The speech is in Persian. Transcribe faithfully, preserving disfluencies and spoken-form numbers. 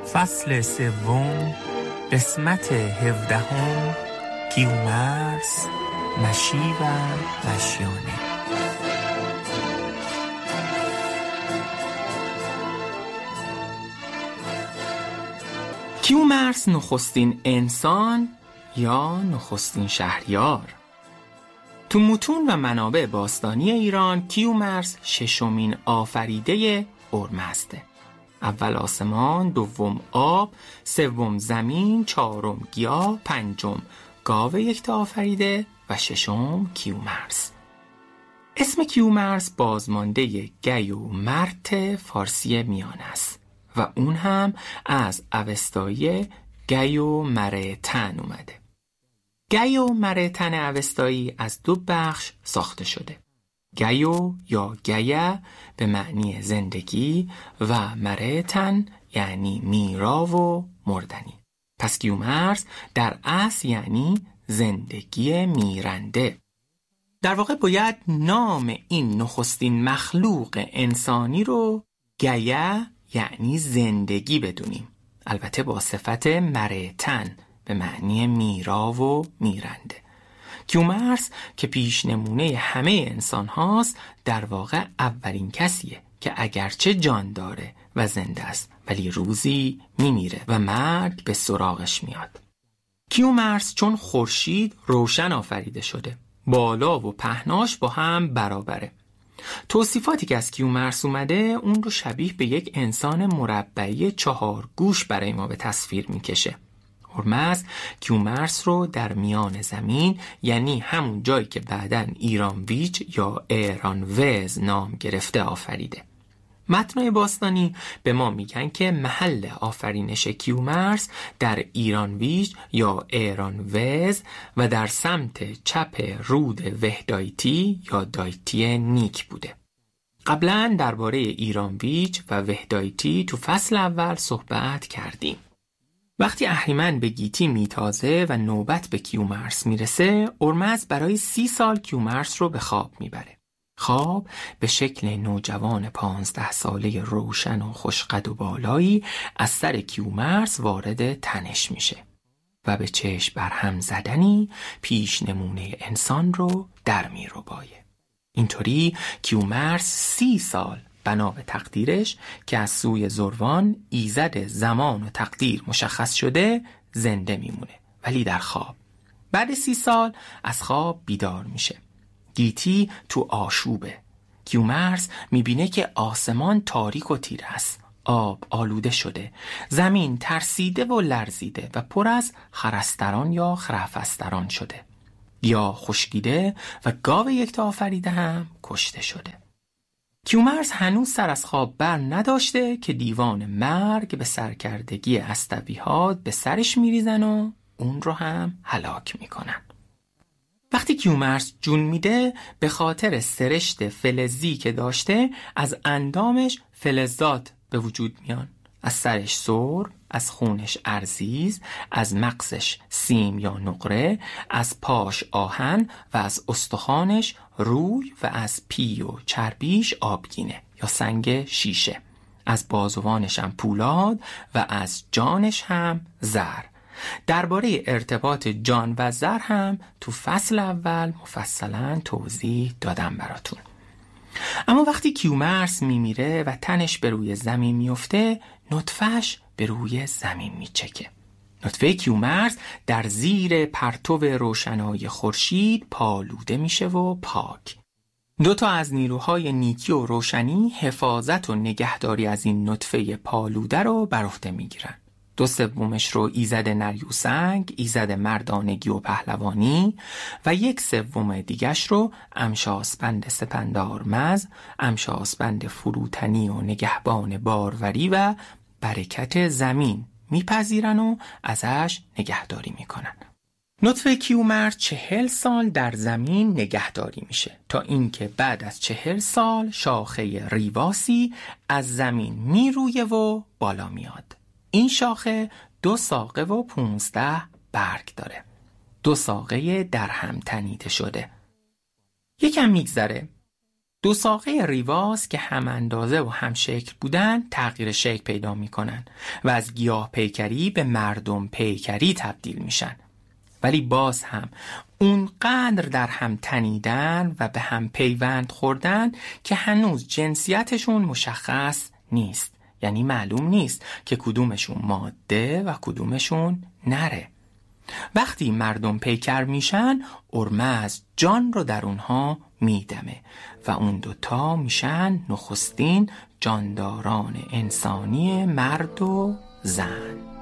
فصل سوم، قسمت هفدهم، کیومرث، مشی و مشیانه. کیومرث نخستین انسان یا نخستین شهریار. تو متون و منابع باستانی ایران کیومرث ششمین آفریده ارمسته. اول آسمان، دوم آب، سوم زمین، چهارم گیاه، پنجم گاو یکتا آفریده و ششم کیومرث. اسم کیومرث بازمانده گی و مرت فارسی میانه است و اون هم از اوستایی گی و مره تن اومده. گی و مره تن اوستایی از دو بخش ساخته شده. گیو یا گیه به معنی زندگی و مره تن یعنی میرا و مردنی. پس کیومرث در اصل یعنی زندگی میرنده. در واقع باید نام این نخستین مخلوق انسانی رو گیه یعنی زندگی بدونیم، البته با صفت مره تن به معنی میرا و میرنده. کیومرث که پیش نمونه همه انسان هاست در واقع اولین کسیه که اگرچه جان داره و زنده است ولی روزی میمیره و مرگ به سراغش میاد. کیومرث چون خورشید روشن آفریده شده، بالا و پهناش با هم برابره. توصیفاتی که از کیومرث اومده اون رو شبیه به یک انسان مربعی چهار گوش برای ما به تصویر میکشه. ارمسد کیومرث رو در میان زمین یعنی همون جایی که بعداً ایرانویج یا ایرانوز نام گرفته آفریده. متنای باستانی به ما میگن که محل آفرینش کیومرث در ایرانویج یا ایرانوز و در سمت چپ رود وهدایتی یا دایتی نیک بوده. قبلاً درباره ایرانویج و وهدایتی تو فصل اول صحبت کردیم. وقتی اهریمن به گیتی میتازه و نوبت به کیومرث میرسه، ارمسد برای سی سال کیومرث رو به خواب میبره. خواب به شکل نوجوان پانزده ساله روشن و خوشقد و بالایی از سر کیومرث وارد تنش میشه و به چشم برهم زدنی پیش نمونه انسان رو در میربایه. اینطوری کیومرث سی سال بنا به تقدیرش که از سوی زروان ایزد زمان و تقدیر مشخص شده زنده میمونه، ولی در خواب. بعد سی سال از خواب بیدار میشه. گیتی تو آشوبه. کیومرث میبینه که آسمان تاریک و تیره است، آب آلوده شده، زمین ترسیده و لرزیده و پر از خرستران یا خرفستران شده. یا خشکیده و گاو یکتا آفریده هم کشته شده. کیومرث هنوز سر از خواب بر نداشته که دیوان مرگ به سرکردگی استبیحات به سرش میریزن و اون رو هم هلاک میکنن. وقتی کیومرث جون میده به خاطر سرشت فلزی که داشته از اندامش فلزات به وجود میان. از سرش سرب، از خونش ارزیز، از مغزش سیم یا نقره، از پاش آهن و از استخوانش روی و از پی و چربیش آبگینه یا سنگ شیشه. از بازوانش هم پولاد و از جانش هم زر. درباره ارتباط جان و زر هم تو فصل اول مفصلا توضیح دادم براتون. اما وقتی کیومرث میمیره و تنش به روی زمین میفته، نطفهش به روی زمین میچکه. نطفه کیومرث در زیر پرتو روشنای خورشید پالوده میشه و پاک. دو تا از نیروهای نیکی و روشنی حفاظت و نگهداری از این نطفه پالوده رو بر عهده میگیرن. دو سومش رو ایزد نریوسنگ، ایزد مردانگی و پهلوانی و یک سوم دیگش رو امشاسپند سپندارمز، امشاسپند فروتنی و نگهبان باروری و برکت زمین میپذیرن و ازش نگهداری میکنن. نطفه کیومرث چهل سال در زمین نگهداری میشه تا اینکه بعد از چهل سال شاخه ریواسی از زمین میرویه و بالا میاد. این شاخه دو ساقه و پونزده برگ داره. دو ساقه در هم تنیده شده. یکم میگذره دو ساقه ریواز که هم اندازه و هم شکل بودن تغییر شکل پیدا میکنن و از گیاه پیکری به مردم پیکری تبدیل میشن، ولی باز هم اونقدر در هم تنیدن و به هم پیوند خوردن که هنوز جنسیتشون مشخص نیست. یعنی معلوم نیست که کدومشون ماده و کدومشون نره. وقتی مردم پیکر میشن، اورمزد جان رو در اونها میدمه و اون دوتا میشن نخستین جانداران انسانی مرد و زن.